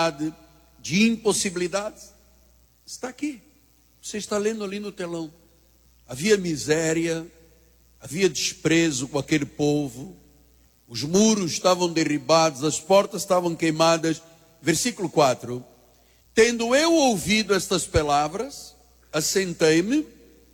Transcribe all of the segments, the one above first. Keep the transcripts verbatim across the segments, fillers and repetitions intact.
dificuldade, de impossibilidades? Está aqui. Você está lendo ali no telão. Havia miséria, havia desprezo com aquele povo. Os muros estavam derribados, as portas estavam queimadas. Versículo quatro. Tendo eu ouvido estas palavras, assentei-me,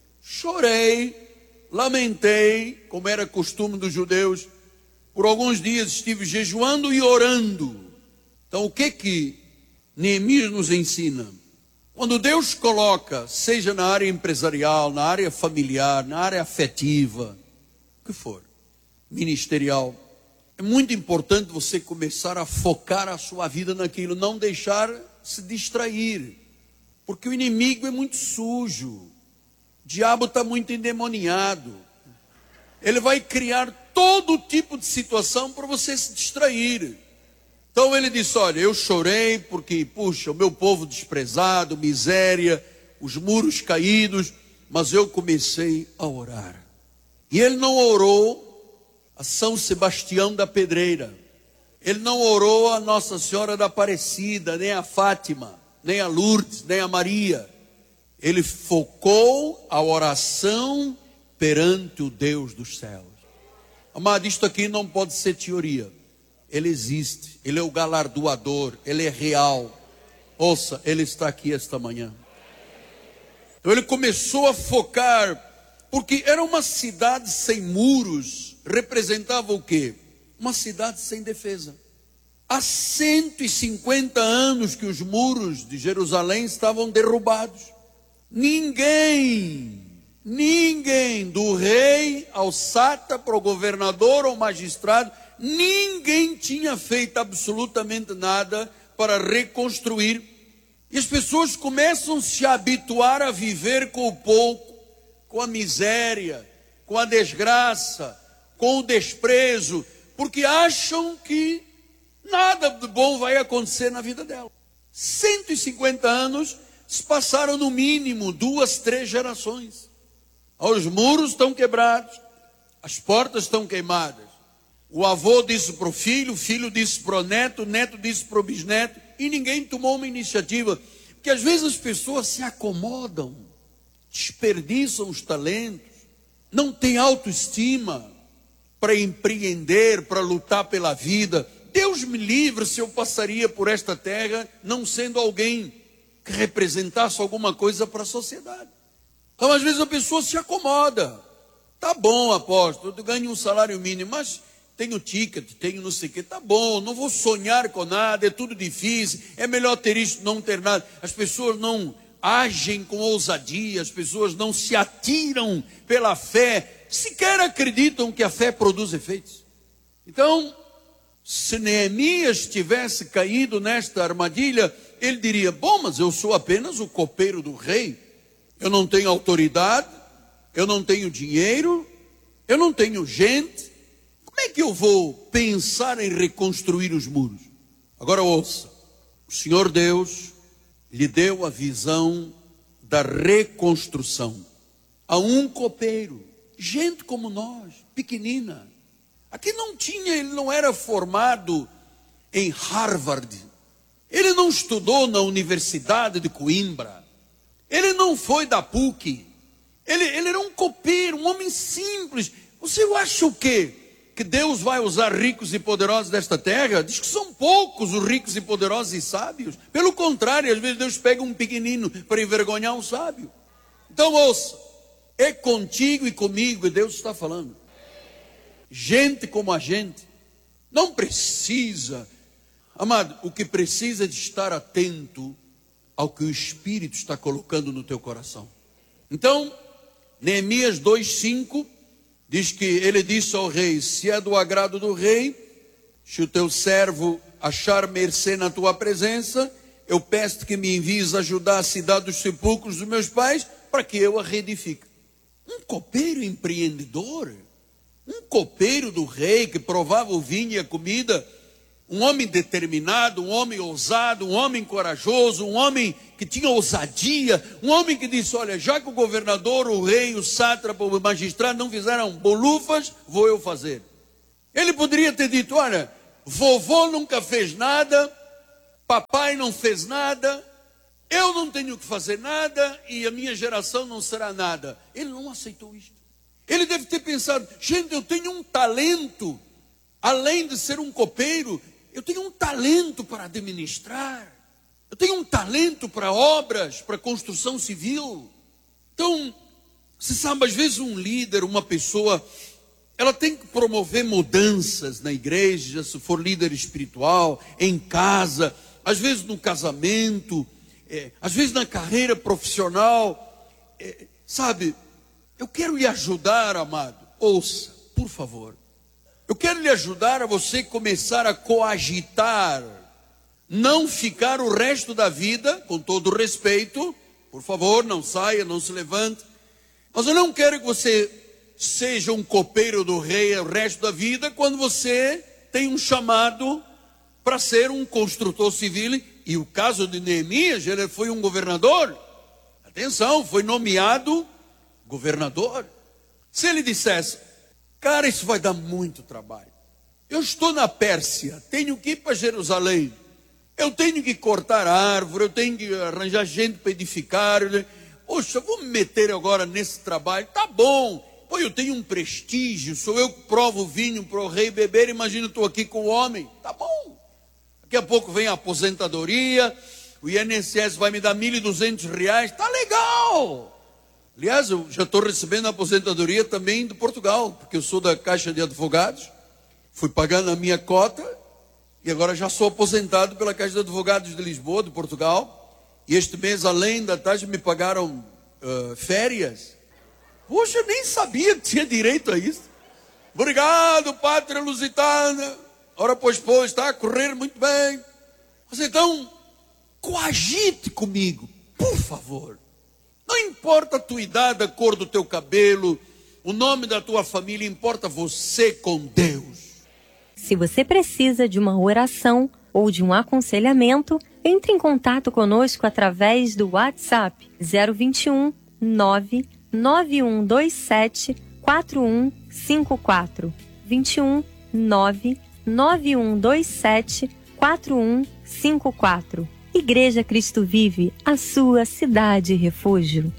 chorei, lamentei, como era costume dos judeus. Por alguns dias estive jejuando e orando. Então o que que Neemias nos ensina? Quando Deus coloca, seja na área empresarial, na área familiar, na área afetiva, o que for, ministerial, é muito importante você começar a focar a sua vida naquilo, não deixar se distrair, porque o inimigo é muito sujo, o diabo está muito endemoniado, ele vai criar todo tipo de situação para você se distrair. Então ele disse, olha, eu chorei porque, puxa, o meu povo desprezado, miséria, os muros caídos, mas eu comecei a orar. E ele não orou a São Sebastião da Pedreira, ele não orou a Nossa Senhora da Aparecida, nem a Fátima, nem a Lourdes, nem a Maria. Ele focou a oração perante o Deus dos céus. Amado, isto aqui não pode ser teoria. Ele existe, ele é o galardoador, ele é real. Ouça, ele está aqui esta manhã. Então ele começou a focar, porque era uma cidade sem muros, representava o quê? Uma cidade sem defesa. Há cento e cinquenta anos que os muros de Jerusalém estavam derrubados. Ninguém, ninguém, do rei ao sátrapa, ao governador, ao magistrado, ninguém tinha feito absolutamente nada para reconstruir. E as pessoas começam a se habituar a viver com o pouco, com a miséria, com a desgraça, com o desprezo, porque acham que nada de bom vai acontecer na vida dela. cento e cinquenta anos se passaram no mínimo duas, três gerações. Os muros estão quebrados, as portas estão queimadas. O avô disse para o filho, o filho disse para o neto, o neto disse para o bisneto, e ninguém tomou uma iniciativa. Porque às vezes as pessoas se acomodam, desperdiçam os talentos, não têm autoestima para empreender, para lutar pela vida. Deus me livre se eu passaria por esta terra não sendo alguém que representasse alguma coisa para a sociedade. Então às vezes a pessoa se acomoda. Tá bom, apóstolo, eu ganho um salário mínimo, mas tenho ticket, tenho não sei o que, tá bom, não vou sonhar com nada, é tudo difícil, é melhor ter isso, não ter nada. As pessoas não agem com ousadia, as pessoas não se atiram pela fé, sequer acreditam que a fé produz efeitos. Então, se Neemias tivesse caído nesta armadilha, ele diria, bom, mas eu sou apenas o copeiro do rei, eu não tenho autoridade, eu não tenho dinheiro, eu não tenho gente, como é que eu vou pensar em reconstruir os muros? Agora ouça, o Senhor Deus lhe deu a visão da reconstrução a um copeiro, gente como nós, pequenina. Aqui não tinha, ele não era formado em Harvard, ele não estudou na Universidade de Coimbra, ele não foi da P U C, ele, ele era um copeiro, um homem simples. Você acha o quê? Que Deus vai usar ricos e poderosos desta terra? Diz que são poucos os ricos e poderosos e sábios. Pelo contrário, às vezes Deus pega um pequenino para envergonhar um sábio. Então ouça, é contigo e comigo, e Deus está falando. Gente como a gente, não precisa, amado, o que precisa é de estar atento ao que o Espírito está colocando no teu coração. Então, Neemias dois, cinco, diz que ele disse ao rei, se é do agrado do rei, se o teu servo achar mercê na tua presença, eu peço que me envies ajudar a cidade dos sepulcros dos meus pais, para que eu a reedifique. Um copeiro empreendedor, um copeiro do rei que provava o vinho e a comida, um homem determinado, um homem ousado, um homem corajoso, um homem que tinha ousadia, um homem que disse, olha, já que o governador, o rei, o sátrapa, o magistrado não fizeram bolufas, vou eu fazer. Ele poderia ter dito, olha, vovô nunca fez nada, papai não fez nada, eu não tenho que fazer nada e a minha geração não será nada. Ele não aceitou isto. Ele deve ter pensado, gente, eu tenho um talento, além de ser um copeiro, eu tenho um talento para administrar, eu tenho um talento para obras, para construção civil. Então, você sabe, às vezes um líder, uma pessoa, ela tem que promover mudanças na igreja, se for líder espiritual, em casa, às vezes no casamento, é, às vezes na carreira profissional, é, sabe, eu quero lhe ajudar, amado, ouça, por favor, eu quero lhe ajudar a você começar a coagitar, não ficar o resto da vida, com todo respeito, por favor, não saia, não se levante, mas eu não quero que você seja um copeiro do rei o resto da vida, quando você tem um chamado para ser um construtor civil. E o caso de Neemias, ele foi um governador, atenção, foi nomeado governador. Se ele dissesse, cara, isso vai dar muito trabalho, eu estou na Pérsia, tenho que ir para Jerusalém, eu tenho que cortar árvore, eu tenho que arranjar gente para edificar, poxa, vou me meter agora nesse trabalho, tá bom, pô, eu tenho um prestígio, sou eu que provo o vinho para o rei beber, imagina, eu estou aqui com o homem, tá bom, daqui a pouco vem a aposentadoria, o I N S S vai me dar mil e duzentos reais, tá legal. Aliás, eu já estou recebendo a aposentadoria também de Portugal, porque eu sou da Caixa de Advogados, fui pagando a minha cota, e agora já sou aposentado pela Caixa de Advogados de Lisboa, de Portugal, e este mês, além da taxa, me pagaram uh, férias. Poxa, eu nem sabia que tinha direito a isso. Obrigado, Pátria Lusitana. Ora, pois, pois, está a correr muito bem. Mas então, coagite comigo, por favor. Não importa a tua idade, a cor do teu cabelo, o nome da tua família, importa você com Deus. Se você precisa de uma oração ou de um aconselhamento, entre em contato conosco através do WhatsApp zero vinte e um, nove nove um dois sete, quatro um cinco quatro. vinte e um, nove nove um dois sete, quatro um cinco quatro. Igreja Cristo Vive, a sua cidade refúgio.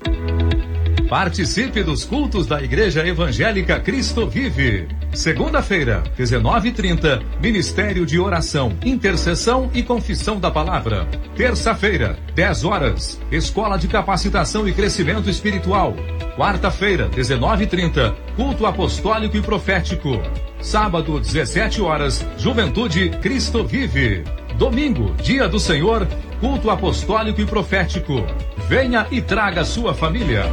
Participe dos cultos da Igreja Evangélica Cristo Vive. Segunda-feira, dezenove e trinta, Ministério de Oração, Intercessão e Confissão da Palavra. Terça-feira, dez horas, Escola de Capacitação e Crescimento Espiritual. Quarta-feira, dezenove e trinta, Culto Apostólico e Profético. Sábado, dezessete horas, Juventude Cristo Vive. Domingo, Dia do Senhor, Culto Apostólico e Profético. Venha e traga sua família.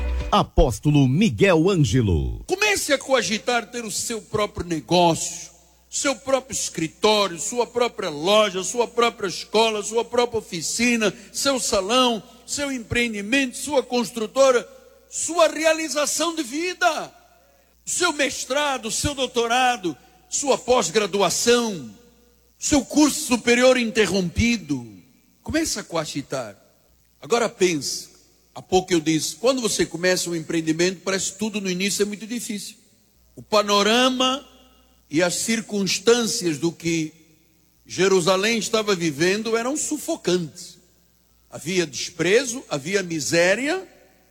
Apóstolo Miguel Ângelo. Comece a coagitar ter o seu próprio negócio, seu próprio escritório, sua própria loja, sua própria escola, sua própria oficina, seu salão, seu empreendimento, sua construtora, sua realização de vida, seu mestrado, seu doutorado, sua pós-graduação, seu curso superior interrompido. Comece a coagitar. Agora pense. Há pouco eu disse, quando você começa um empreendimento, parece que tudo no início é muito difícil. O panorama e as circunstâncias do que Jerusalém estava vivendo eram sufocantes. Havia desprezo, havia miséria,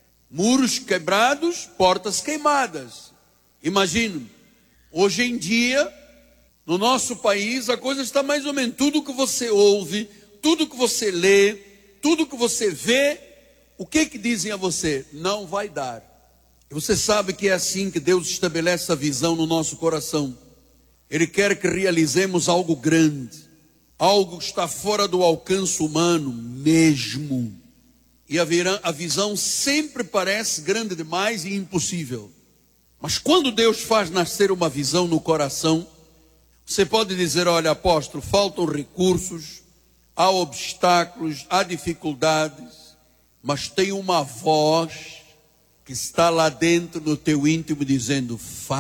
muros quebrados, portas queimadas. Imagine, hoje em dia, no nosso país, a coisa está mais ou menos, tudo que você ouve, tudo que você lê, tudo que você vê, o que que dizem a você? Não vai dar. E você sabe que é assim que Deus estabelece a visão no nosso coração. Ele quer que realizemos algo grande, algo que está fora do alcance humano mesmo. E a, a visão sempre parece grande demais e impossível. Mas quando Deus faz nascer uma visão no coração, você pode dizer, olha, apóstolo, faltam recursos, há obstáculos, há dificuldades, mas tem uma voz que está lá dentro no teu íntimo dizendo,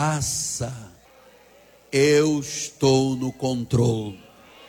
faça, eu estou no controle.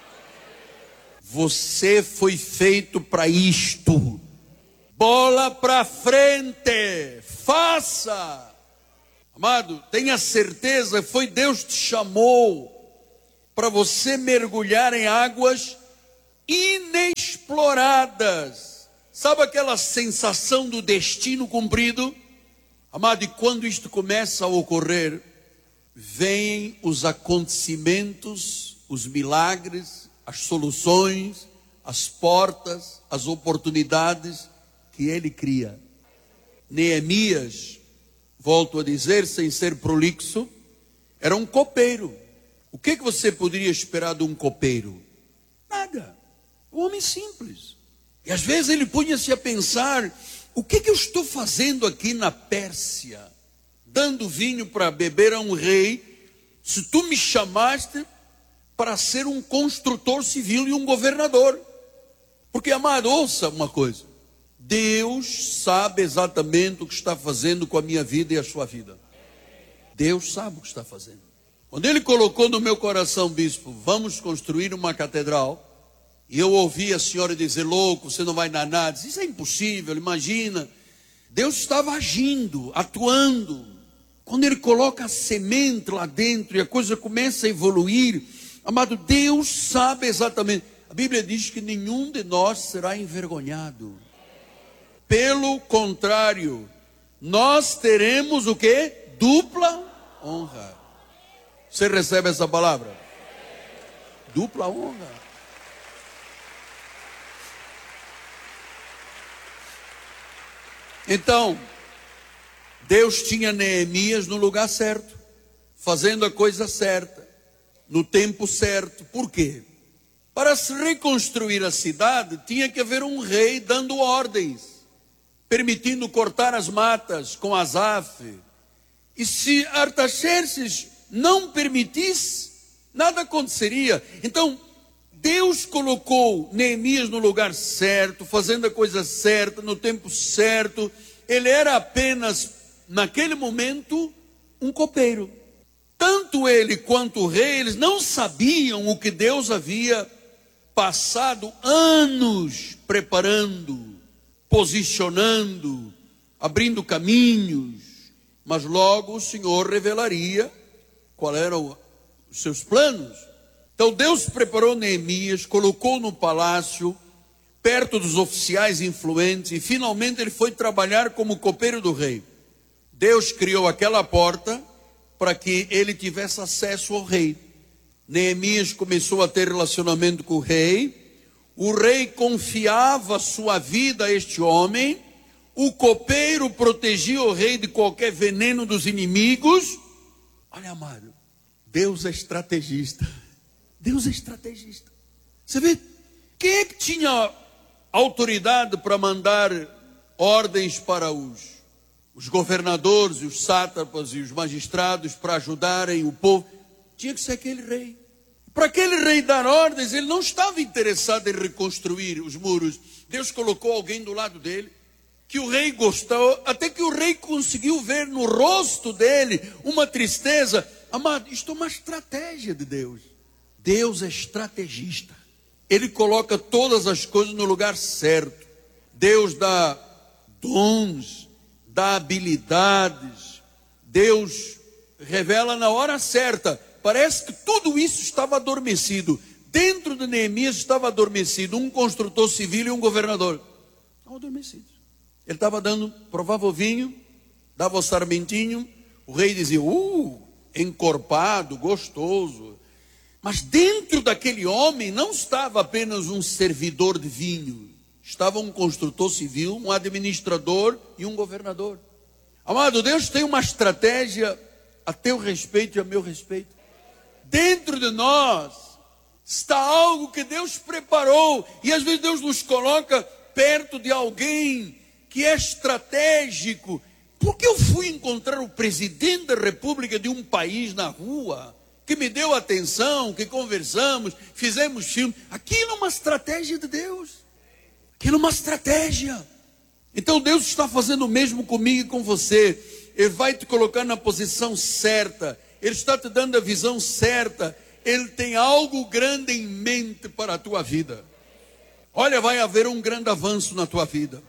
Você foi feito para isto. Bola para frente, faça. Amado, tenha certeza, foi Deus que te chamou para você mergulhar em águas inexploradas. Sabe aquela sensação do destino cumprido? Amado, e quando isto começa a ocorrer, vêm os acontecimentos, os milagres, as soluções, as portas, as oportunidades que ele cria. Neemias, volto a dizer, sem ser prolixo, era um copeiro. O que, que você poderia esperar de um copeiro? Nada. Um homem simples. E às vezes ele punha-se a pensar: o que, que eu estou fazendo aqui na Pérsia? Dando vinho para beber a um rei, se tu me chamaste para ser um construtor civil e um governador. Porque, amado, ouça uma coisa: Deus sabe exatamente o que está fazendo com a minha vida e a sua vida. Deus sabe o que está fazendo. Quando ele colocou no meu coração, bispo, vamos construir uma catedral, e eu ouvi a senhora dizer: louco, você não vai dar nada. Isso é impossível, imagina. Deus estava agindo, atuando. Quando ele coloca a semente lá dentro e a coisa começa a evoluir, amado, Deus sabe exatamente. A Bíblia diz que nenhum de nós será envergonhado. Pelo contrário, nós teremos o quê? Dupla honra. Você recebe essa palavra? Dupla honra. Então, Deus tinha Neemias no lugar certo, fazendo a coisa certa, no tempo certo. Por quê? Para se reconstruir a cidade, tinha que haver um rei dando ordens, permitindo cortar as matas com Asaf. E se Artaxerxes não permitisse, nada aconteceria. Então, Deus colocou Neemias no lugar certo, fazendo a coisa certa, no tempo certo. Ele era apenas, naquele momento, um copeiro. Tanto ele quanto o rei, eles não sabiam o que Deus havia passado anos preparando, posicionando, abrindo caminhos. Mas logo o Senhor revelaria qual eram os seus planos. Então Deus preparou Neemias, colocou no palácio, perto dos oficiais influentes, e finalmente ele foi trabalhar como copeiro do rei. Deus criou aquela porta para que ele tivesse acesso ao rei. Neemias começou a ter relacionamento com o rei. O rei confiava sua vida a este homem. O copeiro protegia o rei de qualquer veneno dos inimigos. Olha, amado, Deus é estrategista. Deus é estrategista. Você vê, quem é que tinha autoridade para mandar ordens para os, os governadores, os sátrapas e os magistrados para ajudarem o povo? Tinha que ser aquele rei. Para aquele rei dar ordens, ele não estava interessado em reconstruir os muros. Deus colocou alguém do lado dele, que o rei gostou, até que o rei conseguiu ver no rosto dele uma tristeza. Amado, isto é uma estratégia de Deus. Deus é estrategista. Ele coloca todas as coisas no lugar certo. Deus dá dons, dá habilidades. Deus revela na hora certa. Parece que tudo isso estava adormecido. Dentro de Neemias estava adormecido um construtor civil e um governador. Estavam adormecidos. Ele estava dando, provava o vinho, dava o sarmentinho. O rei dizia: uh, encorpado, gostoso. Mas dentro daquele homem não estava apenas um servidor de vinho. Estava um construtor civil, um administrador e um governador. Amado, Deus tem uma estratégia a teu respeito e a meu respeito. Dentro de nós está algo que Deus preparou. E às vezes Deus nos coloca perto de alguém que é estratégico. Por que eu fui encontrar o presidente da república de um país na rua, que me deu atenção, que conversamos, fizemos filme? Aquilo é uma estratégia de Deus. Aquilo é uma estratégia. Então Deus está fazendo o mesmo comigo e com você. Ele vai te colocar na posição certa. Ele está te dando a visão certa. Ele tem algo grande em mente para a tua vida. Olha, vai haver um grande avanço na tua vida.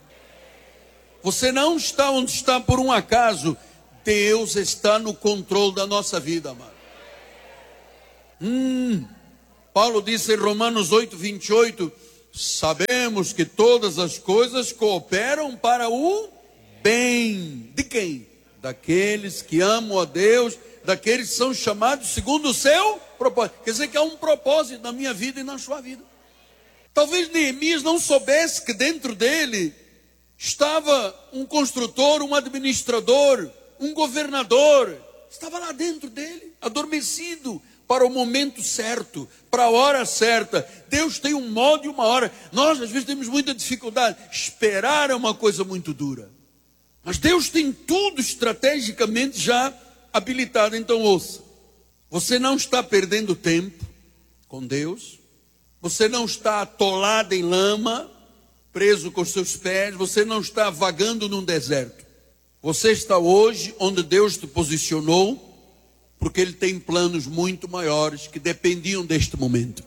Você não está onde está por um acaso. Deus está no controle da nossa vida, amado. Hum, Paulo disse em Romanos oito, vinte e oito, sabemos que todas as coisas cooperam para o bem. De quem? Daqueles que amam a Deus, daqueles que são chamados segundo o seu propósito. Quer dizer que há um propósito na minha vida e na sua vida. Talvez Neemias não soubesse que dentro dele estava um construtor, um administrador, um governador. Estava lá dentro dele, adormecido para o momento certo, para a hora certa. Deus tem um modo e uma hora. Nós às vezes temos muita dificuldade. Esperar é uma coisa muito dura. Mas Deus tem tudo estrategicamente já habilitado. Então ouça, você não está perdendo tempo com Deus, você não está atolado em lama, preso com os seus pés, você não está vagando num deserto. Você está hoje onde Deus te posicionou, porque Ele tem planos muito maiores que dependiam deste momento.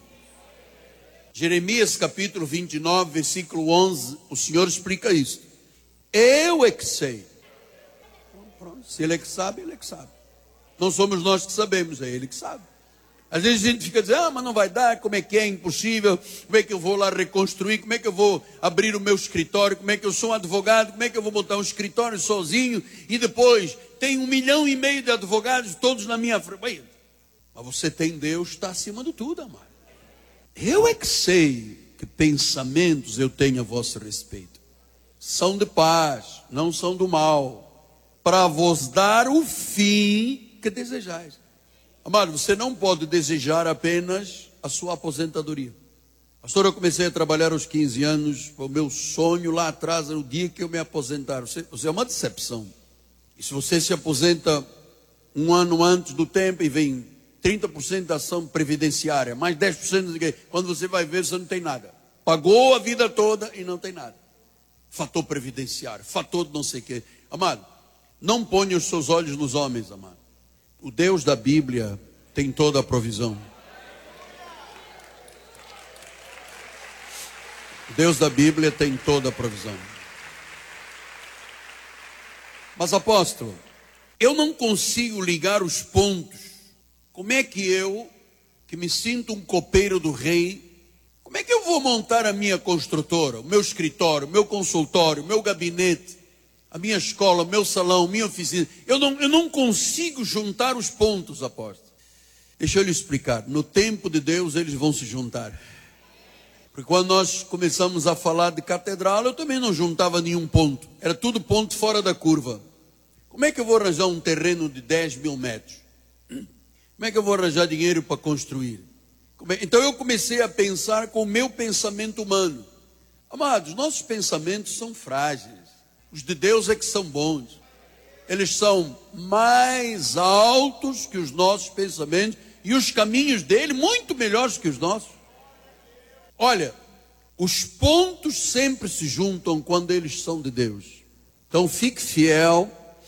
Jeremias capítulo vinte e nove, versículo onze, o Senhor explica isso. Eu é que sei. Pronto, se Ele é que sabe, Ele é que sabe. Não somos nós que sabemos, é Ele que sabe. Às vezes a gente fica dizendo, ah, mas não vai dar, como é que é, impossível, como é que eu vou lá reconstruir, como é que eu vou abrir o meu escritório, como é que eu sou um advogado, como é que eu vou botar um escritório sozinho, e depois tem um milhão e meio de advogados, todos na minha frente. Mas você tem Deus, está acima de tudo, amado. Eu é que sei que pensamentos eu tenho a vosso respeito. São de paz, não são do mal, para vos dar o fim que desejais. Amado, você não pode desejar apenas a sua aposentadoria. Pastor, eu comecei a trabalhar aos quinze anos, o meu sonho lá atrás era o dia que eu me aposentar. Você, você é uma decepção. E se você se aposenta um ano antes do tempo e vem trinta por cento da ação previdenciária, mais dez por cento, de... quando você vai ver, você não tem nada. Pagou a vida toda e não tem nada. Fator previdenciário, fator de não sei o quê. Amado, não ponha os seus olhos nos homens, amado. O Deus da Bíblia tem toda a provisão. O Deus da Bíblia tem toda a provisão. Mas apóstolo, eu não consigo ligar os pontos. Como é que eu, que me sinto um copeiro do rei, como é que eu vou montar a minha construtora, o meu escritório, o meu consultório, o meu gabinete, a minha escola, o meu salão, minha oficina? Eu não, eu não consigo juntar os pontos, apóstolo. Deixa eu lhe explicar. No tempo de Deus, eles vão se juntar. Porque quando nós começamos a falar de catedral, eu também não juntava nenhum ponto. Era tudo ponto fora da curva. Como é que eu vou arranjar um terreno de dez mil metros? Como é que eu vou arranjar dinheiro para construir? Então eu comecei a pensar com o meu pensamento humano. Amados, nossos pensamentos são frágeis. Os de Deus é que são bons. Eles são mais altos que os nossos pensamentos e os caminhos dele muito melhores que os nossos. Olha, os pontos sempre se juntam quando eles são de Deus. Então fique fiel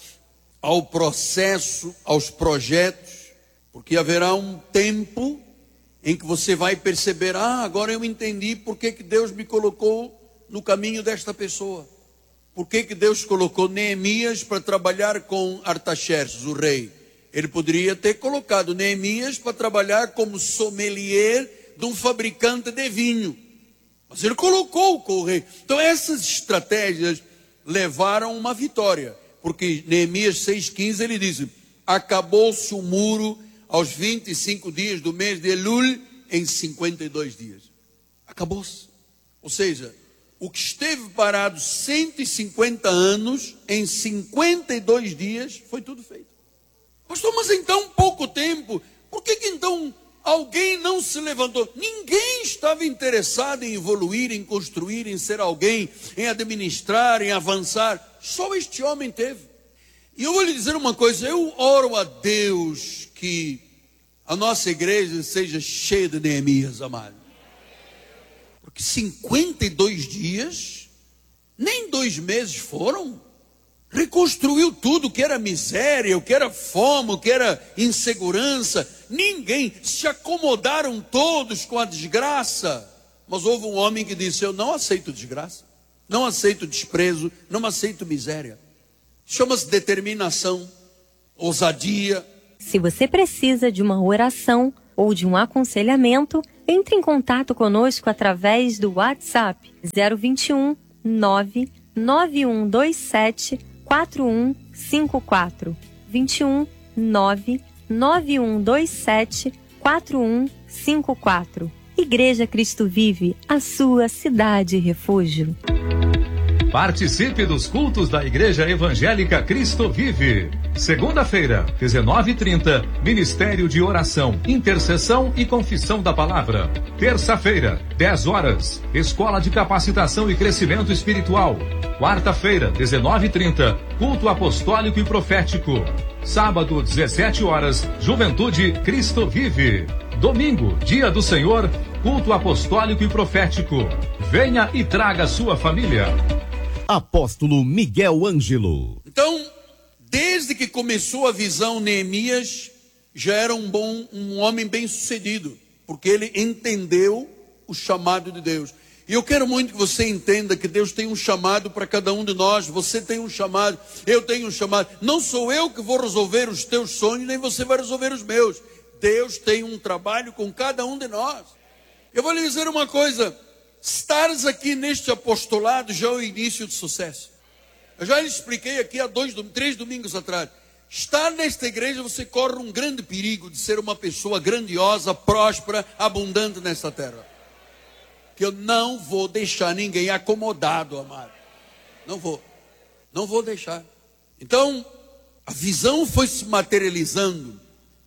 ao processo, aos projetos, porque haverá um tempo em que você vai perceber, ah, agora eu entendi por que que Deus me colocou no caminho desta pessoa. Por que que Deus colocou Neemias para trabalhar com Artaxerxes, o rei? Ele poderia ter colocado Neemias para trabalhar como sommelier de um fabricante de vinho. Mas ele colocou com o rei. Então essas estratégias levaram uma vitória. Porque Neemias seis, quinze ele diz, acabou-se o muro aos vinte e cinco dias do mês de Elul em cinquenta e dois dias. Acabou-se. Ou seja, o que esteve parado cento e cinquenta anos, em cinquenta e dois dias, foi tudo feito. Pastor, mas então pouco tempo, por que que então alguém não se levantou? Ninguém estava interessado em evoluir, em construir, em ser alguém, em administrar, em avançar. Só este homem teve. E eu vou lhe dizer uma coisa, eu oro a Deus que a nossa igreja seja cheia de Neemias, amado. Porque cinquenta e dois dias, nem dois meses foram, reconstruiu tudo, o que era miséria, o que era fome, o que era insegurança. Ninguém, se acomodaram todos com a desgraça. Mas houve um homem que disse, eu não aceito desgraça, não aceito desprezo, não aceito miséria. Chama-se determinação, ousadia. Se você precisa de uma oração ou de um aconselhamento, Entre em contato conosco através do WhatsApp zero vinte e um, nove nove um dois sete, quatro um cinco quatro. vinte e um, nove nove um dois sete, quatro um cinco quatro. Igreja Cristo Vive, a sua cidade refúgio. Participe dos cultos da Igreja Evangélica Cristo Vive. Segunda-feira, dezenove e trinta, Ministério de Oração, Intercessão e Confissão da Palavra. Terça-feira, dez horas, Escola de Capacitação e Crescimento Espiritual. Quarta-feira, dezenove e trinta, Culto Apostólico e Profético. Sábado, dezessete horas, Juventude Cristo Vive. Domingo, Dia do Senhor, Culto Apostólico e Profético. Venha e traga sua família. Apóstolo Miguel Ângelo. Então, desde que começou a visão, Neemias já era um bom, um homem bem sucedido, porque ele entendeu o chamado de Deus. E eu quero muito que você entenda que Deus tem um chamado para cada um de nós. Você tem um chamado, eu tenho um chamado. Não sou eu que vou resolver os teus sonhos, nem você vai resolver os meus. Deus tem um trabalho com cada um de nós. Eu vou lhe dizer uma coisa: estares aqui neste apostolado já é o início de sucesso. Eu já lhe expliquei aqui há dois, três domingos atrás. Estar nesta igreja, você corre um grande perigo de ser uma pessoa grandiosa, próspera, abundante nesta terra. Que eu não vou deixar ninguém acomodado, amado. Não vou. Não vou deixar. Então, a visão foi se materializando,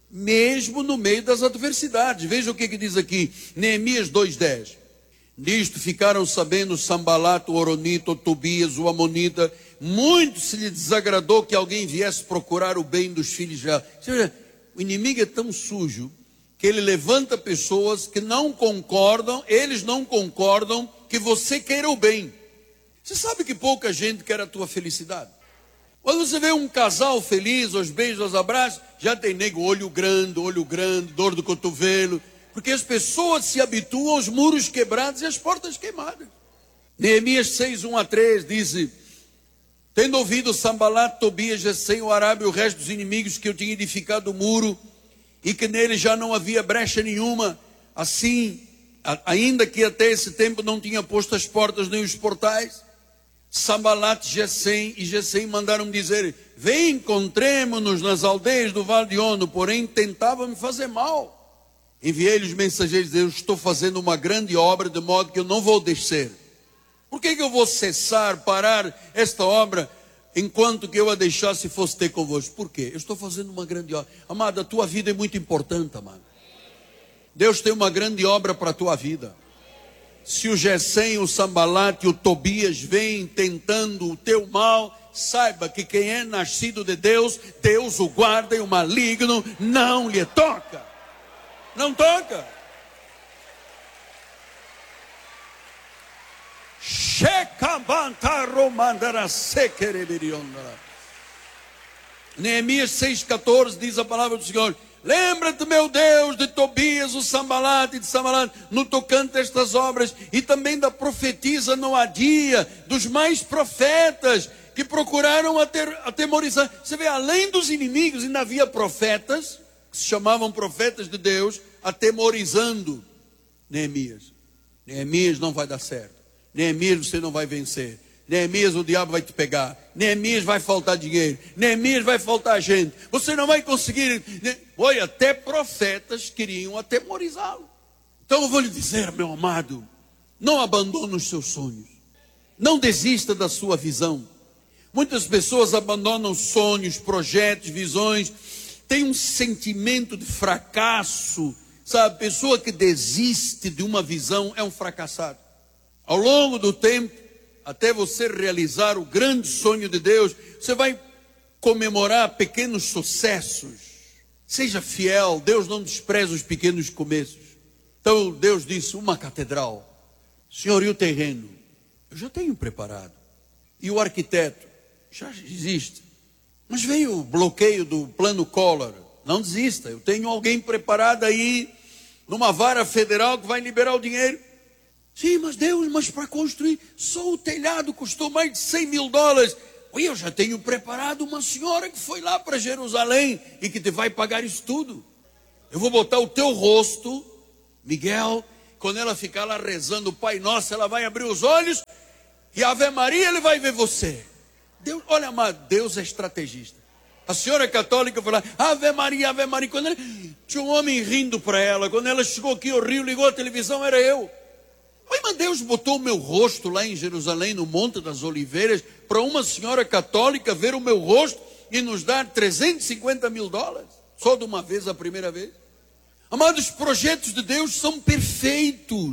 mesmo no meio das adversidades. Veja o que, que diz aqui, Neemias dois, dez. Nisto ficaram sabendo Sanbalate, o Horonita, o Tobias, o Amonita. Muito se lhe desagradou que alguém viesse procurar o bem dos filhos de Israel. Seja, o inimigo é tão sujo que ele levanta pessoas que não concordam, eles não concordam que você queira o bem. Você sabe que pouca gente quer a tua felicidade. Quando você vê um casal feliz, aos beijos, aos abraços, já tem nego olho grande, olho grande, dor do cotovelo, porque as pessoas se habituam aos muros quebrados e às portas queimadas. Neemias seis, um a três diz: tendo ouvido Sanbalate, Tobias, Gesem, o Arábia e o resto dos inimigos que eu tinha edificado o muro, e que nele já não havia brecha nenhuma, assim, ainda que até esse tempo não tinha posto as portas nem os portais, Sanbalate, Gesem e Gesem mandaram dizer: vem, encontremo-nos nas aldeias do Vale de Ono, porém tentavam me fazer mal. Enviei-lhes mensageiros, eu estou fazendo uma grande obra, de modo que eu não vou descer. Por que que eu vou cessar, parar esta obra, enquanto que eu a deixasse e fosse ter convosco? Por quê? Eu estou fazendo uma grande obra. Amado, a tua vida é muito importante, amado. Deus tem uma grande obra para a tua vida. Se o Gesem, o Sanbalate e o Tobias vêm tentando o teu mal, saiba que quem é nascido de Deus, Deus o guarda e o maligno não lhe toca. Não toca. Neemias seis, catorze diz a palavra do Senhor: lembra-te, meu Deus, de Tobias, o Sanbalate e de Sanbalate, no tocante a estas obras, e também da profetisa Noadia, dos mais profetas que procuraram atemorizar. Você vê, além dos inimigos, ainda havia profetas, que se chamavam profetas de Deus, atemorizando Neemias. Neemias, não vai dar certo. Neemias, você não vai vencer. Neemias, o diabo vai te pegar. Neemias, vai faltar dinheiro. Neemias, vai faltar gente. Você não vai conseguir. Olha, até profetas queriam atemorizá-lo. Então eu vou lhe dizer, meu amado, não abandone os seus sonhos. Não desista da sua visão. Muitas pessoas abandonam sonhos, projetos, visões. Tem um sentimento de fracasso. Sabe, a pessoa que desiste de uma visão é um fracassado. Ao longo do tempo, até você realizar o grande sonho de Deus, você vai comemorar pequenos sucessos. Seja fiel, Deus não despreza os pequenos começos. Então Deus disse, uma catedral. Senhor, e o terreno? Eu já tenho preparado. E o arquiteto? Já existe. Mas veio o bloqueio do plano Collor. Não desista, eu tenho alguém preparado aí, numa vara federal que vai liberar o dinheiro. Sim, mas Deus, mas para construir, só o telhado custou mais de cem mil dólares. Oi, eu já tenho preparado uma senhora que foi lá para Jerusalém e que te vai pagar isso tudo. Eu vou botar o teu rosto Miguel, quando ela ficar lá rezando o Pai Nosso, ela vai abrir os olhos e Ave Maria, ele vai ver você. Deus, olha, amado, Deus é estrategista. A senhora católica foi lá, Ave Maria, Ave Maria. Quando ela, tinha um homem rindo para ela. Quando ela chegou aqui ao Rio, ligou a televisão, era eu. Oi, mas Deus botou o meu rosto lá em Jerusalém, no Monte das Oliveiras, para uma senhora católica ver o meu rosto e nos dar trezentos e cinquenta mil dólares. Só de uma vez, a primeira vez. Amados, os projetos de Deus são perfeitos.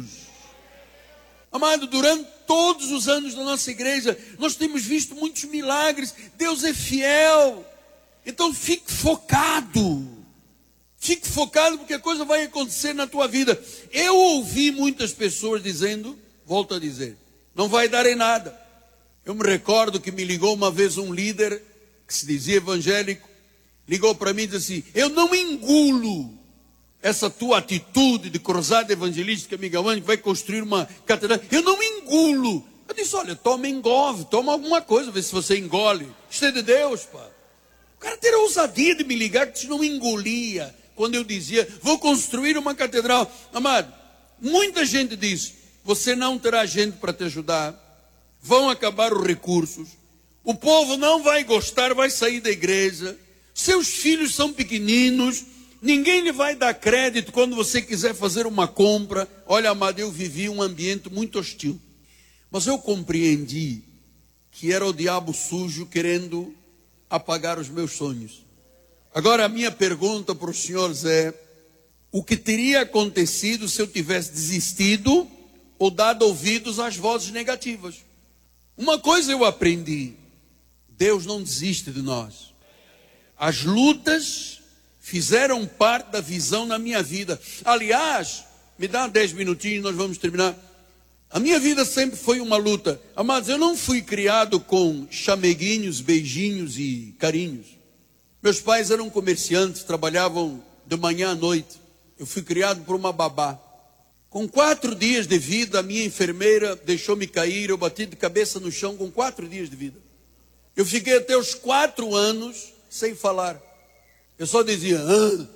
Amado, durante todos os anos da nossa igreja, nós temos visto muitos milagres. Deus é fiel. Então fique focado. Fique focado, porque a coisa vai acontecer na tua vida. Eu ouvi muitas pessoas dizendo, volto a dizer, não vai dar em nada. Eu me recordo que me ligou uma vez um líder, que se dizia evangélico, ligou para mim e disse assim, eu não engulo essa tua atitude de cruzada evangelística, Miguel Ângelo, que vai construir uma catedral. Eu não engulo. Eu disse, olha, toma engove, toma alguma coisa, vê se você engole. Isto é de Deus, pá. O cara teve a ousadia de me ligar, que não engolia. Quando eu dizia, vou construir uma catedral. Amado, muita gente diz, você não terá gente para te ajudar. Vão acabar os recursos. O povo não vai gostar, vai sair da igreja. Seus filhos são pequeninos. Ninguém lhe vai dar crédito quando você quiser fazer uma compra. Olha, amado, eu vivi um ambiente muito hostil. Mas eu compreendi que era o diabo sujo querendo apagar os meus sonhos. Agora a minha pergunta para os senhores é, o que teria acontecido se eu tivesse desistido ou dado ouvidos às vozes negativas? Uma coisa eu aprendi, Deus não desiste de nós. As lutas fizeram parte da visão na minha vida. Aliás, me dá dez minutinhos, nós vamos terminar. A minha vida sempre foi uma luta. Amados, eu não fui criado com chameguinhos, beijinhos e carinhos. Meus pais eram comerciantes, trabalhavam de manhã à noite. Eu fui criado por uma babá. Com quatro dias de vida, a minha enfermeira deixou-me cair. Eu bati de cabeça no chão com quatro dias de vida. Eu fiquei até os quatro anos sem falar. Eu só dizia, ah,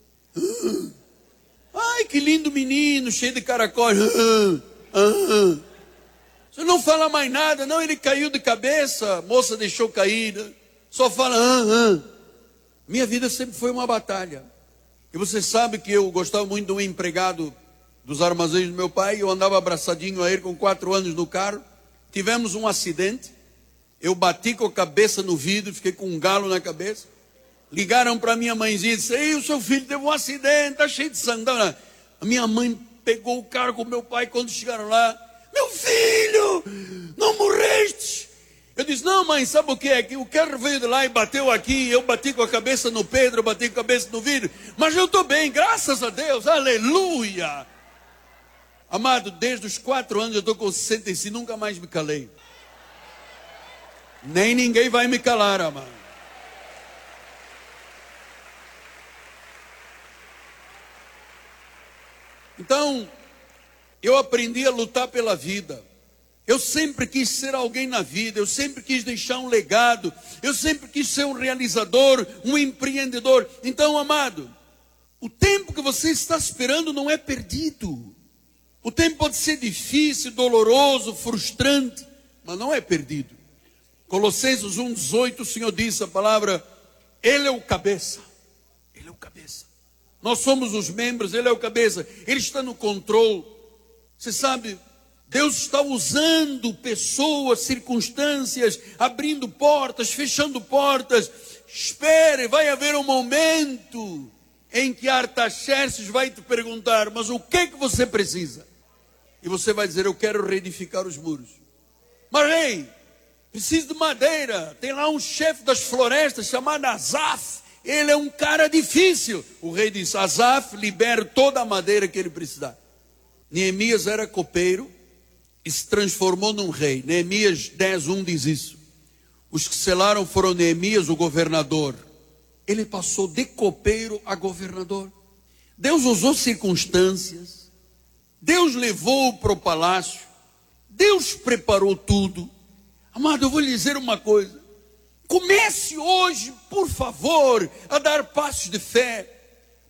ah, ai que lindo menino, cheio de caracóis. Ah, ah. Você não fala mais nada, não, ele caiu de cabeça, a moça deixou cair. Só fala, ah, ah. Minha vida sempre foi uma batalha. E você sabe que eu gostava muito de um empregado dos armazéns do meu pai. Eu andava abraçadinho a ele com quatro anos no carro. Tivemos um acidente. Eu bati com a cabeça no vidro, fiquei com um galo na cabeça. Ligaram para minha mãezinha e disse, ei, o seu filho teve um acidente, está cheio de sangue. A minha mãe pegou o carro com o meu pai. Quando chegaram lá, meu filho, não morreste? Eu disse, não mãe, sabe o que é? Que o carro veio de lá e bateu aqui, eu bati com a cabeça no Pedro, eu bati com a cabeça no vidro, mas eu estou bem, graças a Deus, aleluia. Amado, desde os quatro anos eu estou com sessenta e cinco, nunca mais me calei. Nem ninguém vai me calar, amado. Então, eu aprendi a lutar pela vida. Eu sempre quis ser alguém na vida, eu sempre quis deixar um legado, eu sempre quis ser um realizador, um empreendedor. Então, amado, o tempo que você está esperando não é perdido. O tempo pode ser difícil, doloroso, frustrante, mas não é perdido. Colossenses um, dezoito, o Senhor disse a palavra, Ele é o cabeça, Ele é o cabeça. Nós somos os membros, Ele é o cabeça, Ele está no controle. Você sabe, Deus está usando pessoas, circunstâncias, abrindo portas, fechando portas. Espere, vai haver um momento em que Artaxerxes vai te perguntar, mas o que é que você precisa? E você vai dizer, eu quero reedificar os muros. Mas rei, preciso de madeira. Tem lá um chefe das florestas chamado Asaf. Ele é um cara difícil. O rei disse, Asaf, libere toda a madeira que ele precisar. Neemias era copeiro e se transformou num rei. Neemias dez, um diz isso. Os que selaram foram Neemias, o governador. Ele passou de copeiro a governador. Deus usou circunstâncias. Deus levou-o para o palácio. Deus preparou tudo. Amado, eu vou lhe dizer uma coisa. Comece hoje, por favor, a dar passos de fé.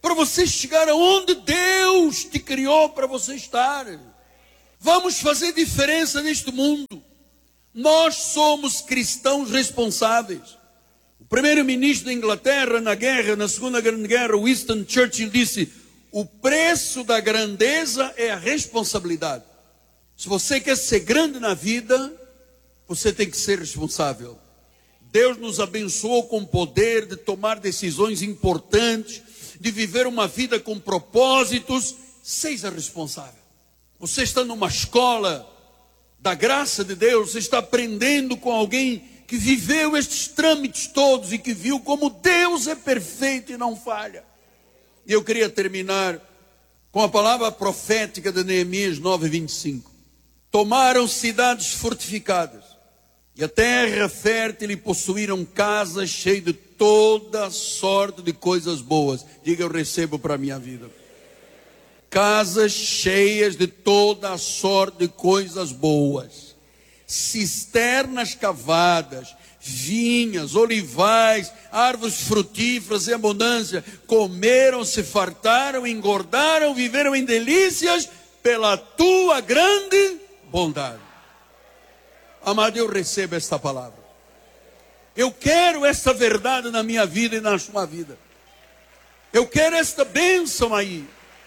para você chegar aonde Deus te criou para você estar. Vamos fazer diferença neste mundo. Nós somos cristãos responsáveis. O primeiro-ministro da Inglaterra na guerra, na Segunda Grande Guerra, Winston Churchill, disse: o preço da grandeza é a responsabilidade. Se você quer ser grande na vida, você tem que ser responsável. Deus nos abençoou com o poder de tomar decisões importantes, de viver uma vida com propósitos. Seja responsável. Você está numa escola da graça de Deus, você está aprendendo com alguém que viveu estes trâmites todos e que viu como Deus é perfeito e não falha. E eu queria terminar com a palavra profética de Neemias nove, vinte e cinco. Tomaram cidades fortificadas e a terra fértil, e possuíram casas cheias de toda sorte de coisas boas. Diga: eu recebo para a minha vida. Casas cheias de toda a sorte de coisas boas, cisternas cavadas, vinhas, olivais, árvores frutíferas em abundância. Comeram, se fartaram, engordaram, viveram em delícias pela tua grande bondade. Amado, eu recebo esta palavra. Eu quero esta verdade na minha vida e na sua vida. Eu quero esta bênção aí.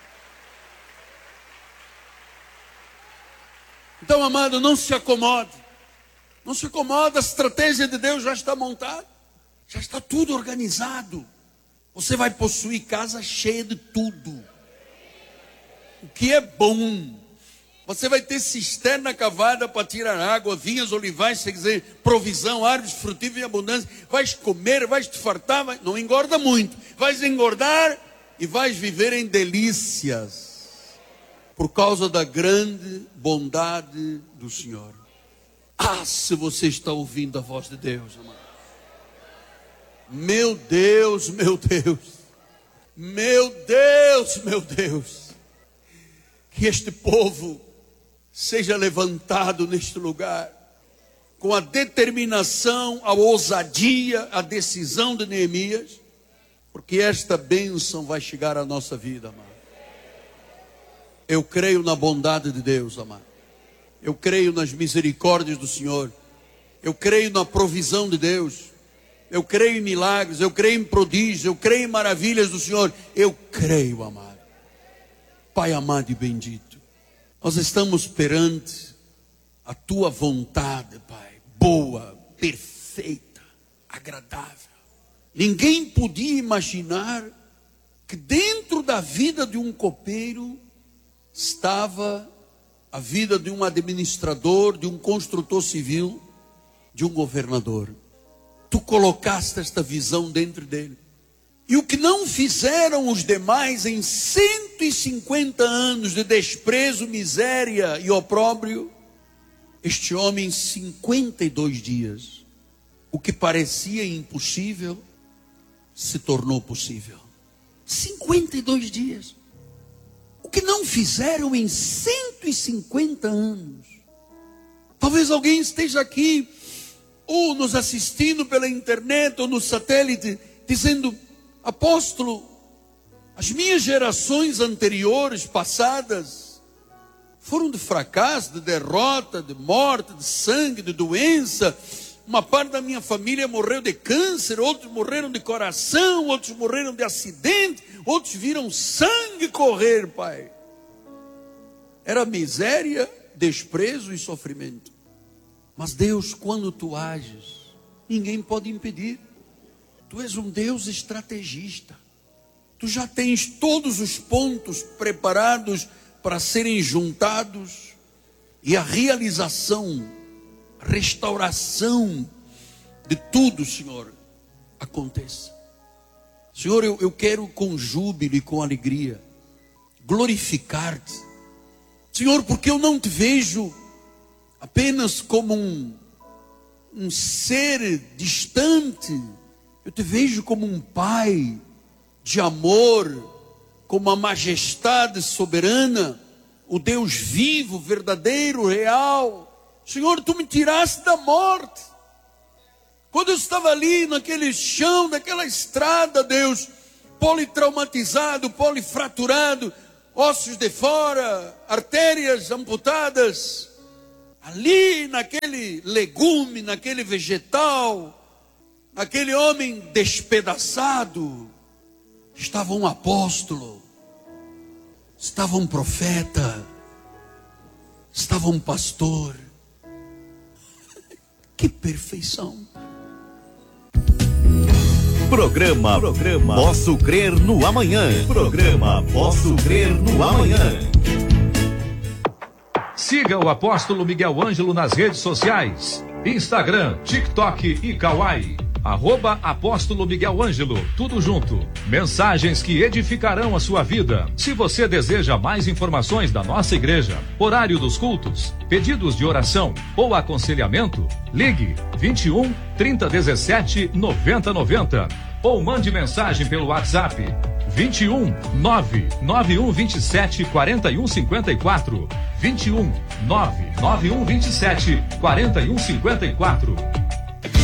Então, amado, não se acomode. Não se acomode, a estratégia de Deus já está montada. Já está tudo organizado. Você vai possuir casa cheia de tudo. O que é bom. Você vai ter cisterna cavada para tirar água, vinhas, olivais, se quiser, provisão, árvores frutíferas em abundância. Vais comer, vais te fartar, vai, não engorda muito. Vais engordar e vais viver em delícias. Por causa da grande bondade do Senhor. Ah, se você está ouvindo a voz de Deus, amado. Meu Deus, meu Deus. Meu Deus, meu Deus. Que este povo seja levantado neste lugar. Com a determinação, a ousadia, a decisão de Neemias. Porque esta bênção vai chegar à nossa vida, amado. Eu creio na bondade de Deus, amado. Eu creio nas misericórdias do Senhor. Eu creio na provisão de Deus. Eu creio em milagres, eu creio em prodígios, eu creio em maravilhas do Senhor. Eu creio, amado. Pai amado e bendito, nós estamos perante a tua vontade, Pai. Boa, perfeita, agradável. Ninguém podia imaginar que dentro da vida de um copeiro estava a vida de um administrador, de um construtor civil, de um governador. Tu colocaste esta visão dentro dele. E o que não fizeram os demais em cento e cinquenta anos de desprezo, miséria e opróbrio, este homem em cinquenta e dois dias, o que parecia impossível, se tornou possível. cinquenta e dois dias. O que não fizeram em cento e cinquenta anos. Talvez alguém esteja aqui, ou nos assistindo pela internet, ou no satélite, dizendo: apóstolo, as minhas gerações anteriores, passadas, foram de fracasso, de derrota, de morte, de sangue, de doença. Uma parte da minha família morreu de câncer, outros morreram de coração, outros morreram de acidente, outros viram sangue correr, Pai. Era miséria, desprezo e sofrimento. Mas Deus, quando tu ages, ninguém pode impedir. Tu és um Deus estrategista. Tu já tens todos os pontos preparados para serem juntados e a realização, restauração de tudo, Senhor, aconteça. Senhor, eu, eu quero com júbilo e com alegria glorificar-te, Senhor, porque eu não te vejo apenas como um, um ser distante. Eu te vejo como um Pai de amor, como a majestade soberana, o Deus vivo, verdadeiro, real. Senhor, tu me tiraste da morte. Quando eu estava ali naquele chão, naquela estrada, Deus, politraumatizado, polifraturado, ossos de fora, artérias amputadas. Ali naquele legume, naquele vegetal, naquele homem despedaçado, estava um apóstolo, estava um profeta, estava um pastor. Que perfeição! Programa, programa Posso Crer no Amanhã. Programa Posso Crer no Amanhã. Siga o apóstolo Miguel Ângelo nas redes sociais: Instagram, TikTok e Kawaii. Arroba Apóstolo Miguel Ângelo, tudo junto. Mensagens que edificarão a sua vida. Se você deseja mais informações da nossa igreja, horário dos cultos, pedidos de oração ou aconselhamento, ligue vinte e um, trinta, dezessete, noventa, noventa ou mande mensagem pelo WhatsApp vinte e um, nove nove um vinte e sete, quarenta e um cinquenta e quatro. vinte e um, nove nove um vinte e sete, quarenta e um cinquenta e quatro.